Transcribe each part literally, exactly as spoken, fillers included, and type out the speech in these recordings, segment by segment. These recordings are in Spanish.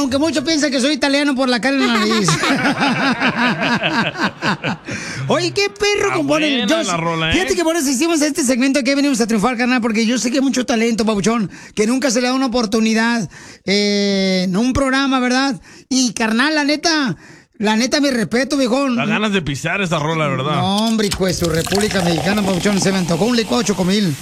Aunque muchos piensan que soy italiano por la cara en la nariz. Oye, qué perro Está compone. buena Yo- la rola, ¿eh? Fíjate que por eso hicimos este segmento que venimos a triunfar, carnal, porque yo sé que hay mucho talento, papuchón, que nunca se le da una oportunidad eh, en un programa, ¿verdad? Y, carnal, la neta, la neta, mi respeto, viejón. Da ganas de pisar esa rola, ¿verdad? No, hombre, hijo de su República Mexicana, papuchón, se me antojó un licuado chocomil.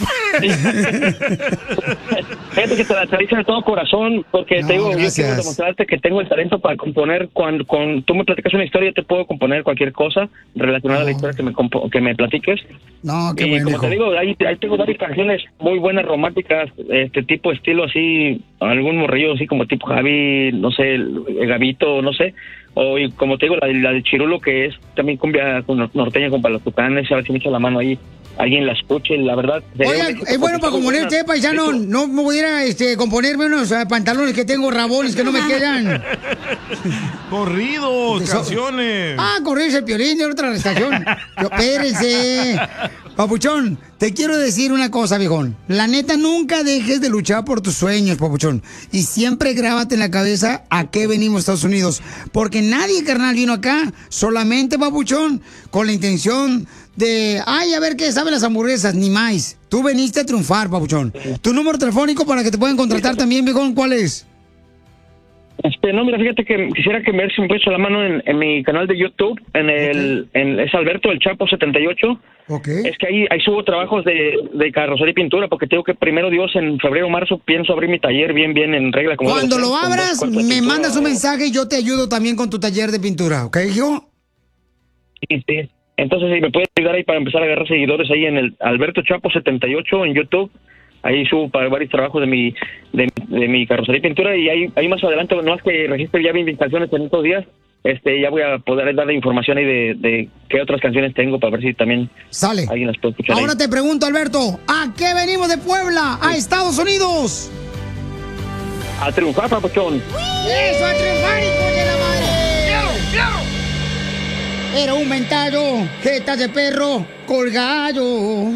Fíjate que te la traigo de todo corazón, porque No, te digo, gracias. yo quiero demostrarte que tengo el talento para componer. Cuando, cuando tú me platicas una historia, yo te puedo componer cualquier cosa relacionada a la historia que me, compo- que me platiques. No, qué y bueno, como hijo. te digo, ahí, ahí tengo varias canciones muy buenas, románticas, este tipo, estilo así, algún morrillo así como tipo Javi, no sé, el, el Gavito, no sé. O y como te digo, la, la de Chirulo, que es también cumbia con norteña con para los tucanes, a ver si me echa la mano ahí, alguien la escuche, la verdad. Oiga, es bueno para componer usted, paisano. No me pudiera este, componerme unos eh, pantalones que tengo rabones que no me quedan. Corridos, Eso- canciones. Ah, corridos el Piolín de otra estación. Yo, espérense. Papuchón, te quiero decir una cosa, viejón. La neta, nunca dejes de luchar por tus sueños, papuchón. Y siempre grábate en la cabeza a qué venimos a Estados Unidos. Porque nadie, carnal, vino acá solamente, papuchón, con la intención de, ay, a ver qué saben las hamburguesas, ni más. Tú veniste a triunfar, papuchón. Tu número telefónico para que te puedan contratar también, viejón, ¿cuál es? Este, no, mira, fíjate que quisiera que me des un beso a la mano en, en mi canal de YouTube, en el, en, es Alberto el Chapo setenta y ocho. Ok. Es que ahí, ahí subo trabajos de, de carrocería y pintura, porque tengo que primero Dios en febrero o marzo pienso abrir mi taller bien, bien en regla. Como Cuando debe lo ser, con dos abras, cuartos de me pintura. mandas un mensaje y yo te ayudo también con tu taller de pintura, ¿ok, hijo? Sí, sí. Entonces, si me puedes ayudar ahí para empezar a agarrar seguidores ahí en el Alberto Chapo setenta y ocho en YouTube. Ahí subo para varios trabajos de mi de, de mi carrocería y pintura, y ahí, ahí más adelante, no más que registre ya mis canciones en estos días, este ya voy a poder darle información ahí de, de qué otras canciones tengo para ver si también Sale. alguien las puede escuchar. Ahora ahí. te pregunto, Alberto, ¿a qué venimos de Puebla? ¿A Estados Unidos? A triunfar, papuchón. ¡Eso, a triunfar, hijo de la madre! Era un mentado, jetas de perro, colgado.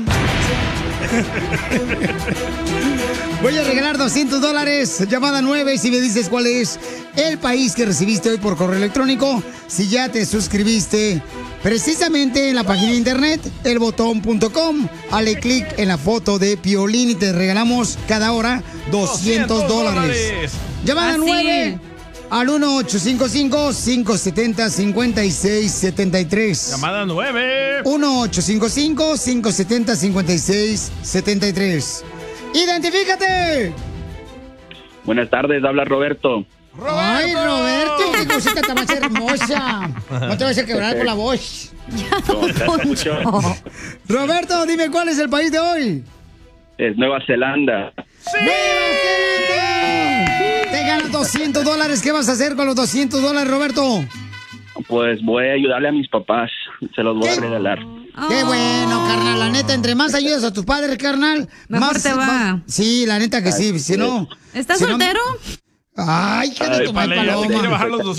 Voy a regalar doscientos dólares, llamada nueve, si me dices cuál es el país que recibiste hoy por correo electrónico. Si ya te suscribiste precisamente en la página de internet, elbotón punto com, dale clic en la foto de Piolín y te regalamos cada hora doscientos dólares. Llamada Así. nueve al uno ocho cinco cinco, cinco siete cero, cinco seis siete tres. Llamada nueve. uno ocho cinco cinco, cinco siete cero, cinco seis siete tres. ¡Identifícate! Buenas tardes, habla Roberto. ¡Ay, Roberto! ¡Qué cosita tan más hermosa! No te vas a quebrar con la voz. Roberto, dime cuál es el país de hoy. Es Nueva Zelanda. ¡Nueva Zelanda! Te ganas doscientos dólares. ¿Qué vas a hacer con los doscientos dólares, Roberto? Pues voy a ayudarle a mis papás, se los voy a regalar. Qué bueno, carnal. La neta, entre más ayudas a tus padres, carnal, Mejor más te va. más- sí, la neta que sí. Si no. ¿Estás si no- soltero? Ay, qué de Ay, tu mal Vale, ya te quiere paloma. bajar los